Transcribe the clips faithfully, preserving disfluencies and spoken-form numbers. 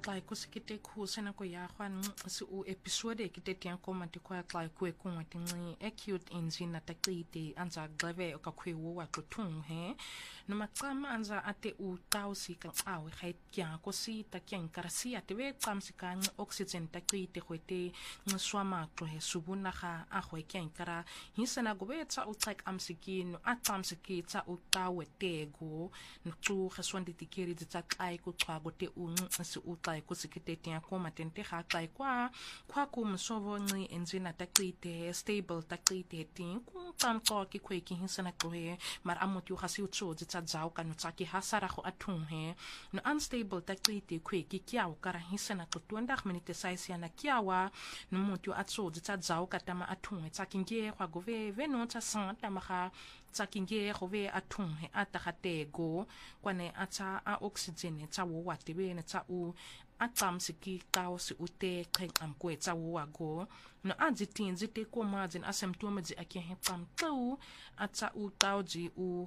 xai ku sikite khu sena ko ya khwan si u episode kite tian ko mati kwa xai ku e ku mati ngi acute engine atakite anza glave ka khu wo wa ko tung he no matsama anza ate u tausi kan awe khai kya ko si ta kyan karasi ate we tsam si kan oxygen takite khote ngiswama to he subuna kha a khwe kyan kara hisena go betsa u tsak amsikin atsam sikita u tawe tego no tu khaswandi tikeri tsa xai ku tswa go te u si u xai ku sikite tian ko matente kha xai kwa kwa ku msovo ngi engine takite stable takite tin ku tam ko ki khwe ki hisena ko he mar amutu khasi utso tsa zao kan tsa ki hasara kho athung he no unstable takite khwe ki kya kara hisena ko tuandak minute size yana kyawa no mutu atso tsa zao katama athung tsa kinge kwa go ve ve no tsa san tamakha tsa kinge go ve athung he atagatego kwane atsa a oxygen tsa wo watebe ne tsa u atam siki tao si ute keng am kwe tsa wo wago no ajitin zite ko mazin asymptoms ji ake he tam tau atsa u tao ji u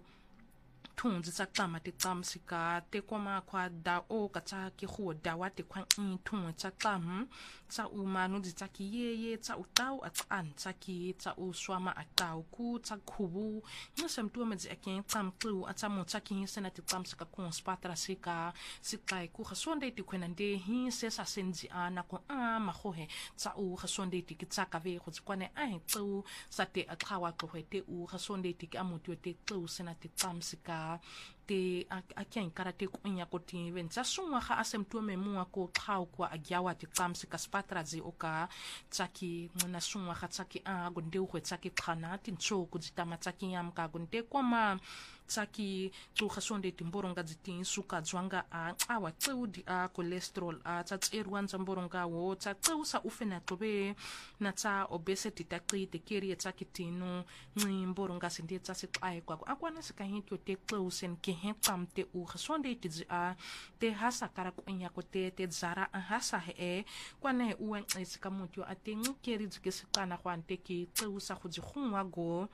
thung tsa tama te tam sika te koma kwa da o ka tsa ki khu da wa te kwan in thung tsa tam tsa u manu ji tsa ki ye ye tsa u tau at an tsa ki tsa u swama atau ku tsa khubu no symptoms ji ake tam tlu atsa mo tsa ki sena te tam sika kon spatra sika sikai ku khasonde ti kwenande hi se sa senji ana ko a ma kho he tsa u khasonde ti ki tsa ka ve khu kwane ai tsu sa te athawa ko he te u khasonde ti ki amutu te tlu sena te tam sika te a kyan karate kunya ko ti ven tsa sungwa kha asymptome mua ko khau kwa agyawa ti tam sika spatra zi oka tsaki na sungwa kha tsaki a gonde u tsaki khana tin cho ku jitama tsaki yam ka gonde kwama tsaki tu khasonde timboronga jitin suka zwanga a awa tsudi a cholesterol a tsatsirwan zamboronga wo tsatsu sa ufena tobe na tsa obesity takri te keri tsaki tinu ngimboronga sinde tsasi ai kwa akwana sika hintyo te closen ke hetam te u khasonde ti a te hasa kara kunya ko te te zara a hasa he kwane uwen sika mutyo ate ngkeri jikesana kwante ki tsusa khuji khunwa go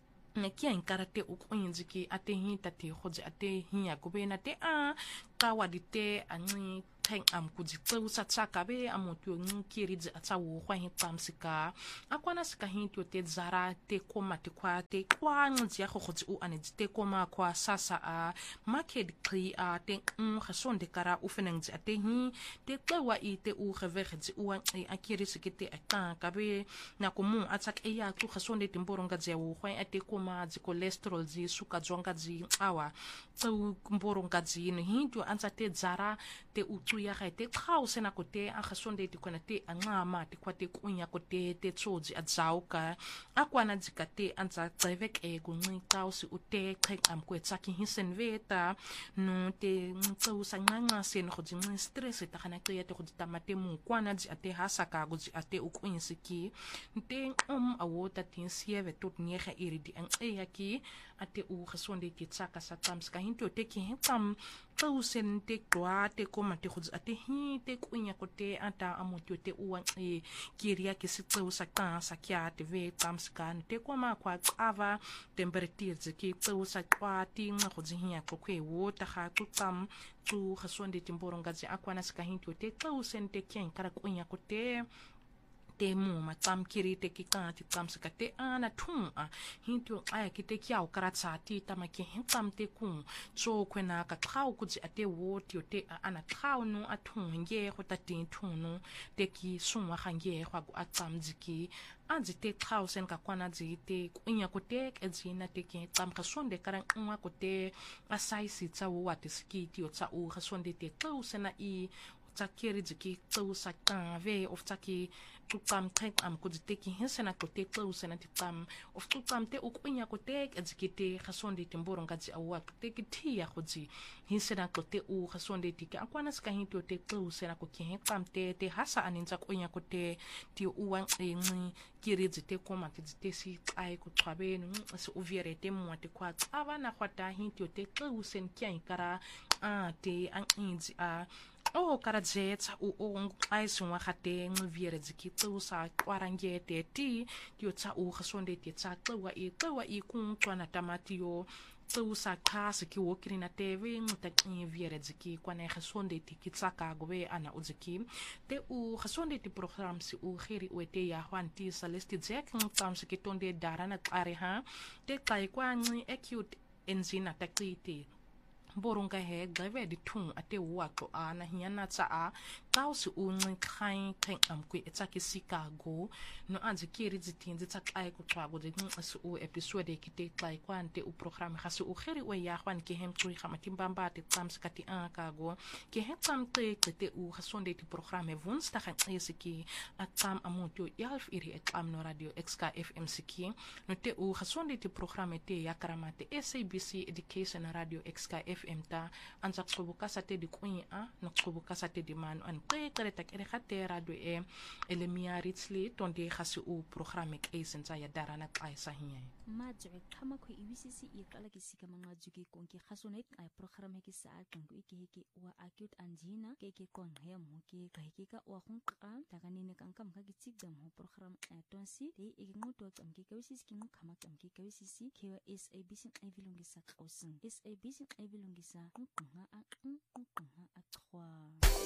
ne kia inkarate u kuinziki ate hinta te khoje ate hinya kubena te a kawadite anyi teng am kujitsu sa tsaka be amotu ngkiri ji atsawo kwa hitam sika akwana sika hintyo te zara te koma te kwa te kwa ngzi ya khoji u ane te koma kwa sasa a market kli a te ng khasonde kara u fenengzi ate hi te tlewa i te u khevegji u akiri sikite aka kabe na kumu atsak e ya tu khasonde timboronga je u kwa ate koma ji cholesterol ji suka jonga ji awa tsu mboronga ji no hintyo anza te zara te u ya ga te khao sena ko te a khasonde ti kona te angama te kwate kunya ko te te tsoji adzauka akwana dzikate anza tsevek e gunni tausi ute khek am ko tsaki hisen veta no te ntso sanganga sen go ding stress ta kana ke te go ditamate mu kwana dzi ate hasaka go dzi ate ukuinsiki te om awota tin sieve tot niege iri di ang e yaki ate u khasonde ti tsaka sa tamska hinto te ki hitam tausen te kwa te koma te go ate hi te kunya ko te ata amotu te uan e kiria ki sitsu sa ka sa kya te ve tamskan te koma kwa ava temperature ki tsu sa kwa ti nga go zihia ko kwe wo ta kha tu tam tu khasonde timboronga zi akwana ska hinto te tausen te kyen kara kunya ko te te mu ma tam kiri te ki ka ti tam saka te ana thung a hinto aya ki te kya o kara tsa ti tama ki hintam te ku so kwena ka khau ku ji ate wo ti o te ana khau no a thung nge go ta tin thung no te ki sungwa khange gwa ku atsam jiki anzi te khau sen ka kwana ji te kunya ko te ke ji na te ki tam ka sonde kara ngwa ko te asai si tsa wo wa te ski ti o tsa u ka sonde te tau sena i tsa kiri jiki tau sa ka ve of tsa ki tu tam tek am ko te ki hensena ko te tau sena ti tam of tu tam te ukunya ko te jiki te khasonde te mboronga ji awa te ki tia ko ji hensena ko te u khasonde ti ka akwana ska hinto te tau sena ko ki hen tam te te hasa aninza ko nya ko te ti uwan e ngi kiri te koma te te si ai ko twabe no se uviere te mo te kwa ava na kwata hinto te tau sen kya ikara a te an inzi a o kara zetsa u o ai sunwa khate ngviere ziki tsu sa kwarange te ti ti tsa u khasonde ti tsa twa i twa i kun twana tamati yo tsusa qhasi ki wokiri na teve ngita viere ziki kwane gesonde ti kitsaka gobe ana uziki te u gesonde ti program si u khiri u te ya hwan ti celesti zek ngtam se ki tonde darana qari ha te kai kwani acute enzina takriti borunga he gleve di tung ate wato ana hiana tsa a kausi unci khai khai amkwe etaki sikago no anzikiri zitinzi tsa kai ku twago de su u episode kite kai kwante u program khasi u khiri we ya khwan ki hem tsui khamatimba te tsams kati an kago ki hem tsam te te u khasonde ti program vunsdag en esiki atam amonto yalf iri etam no radio X K F M siki no te u khasonde ti program te yakramate S A B C Education Radio X K F M ta anzak sobuka sa te di kunya a no sobuka sa te di manu an pre kreta kere khate radio e elemia ritsli tonde khasi u programme e senza ya darana kai sahiye majwe khama khu ibcc e kala ki sika manga juki konki khasunet ai programme ki sa tangku ke ke wa acute angina ke ke kon he mo ke ka ke ka wa khun qa daga ni ne kan kam ka ki tsigdam ho program tonsi te e ngoto kam ke ke sis ki khama kam ke ke sis ke wa S A B C ai vilungisa kausin S A B C ai vilungisa ngqa a ngqa a qwa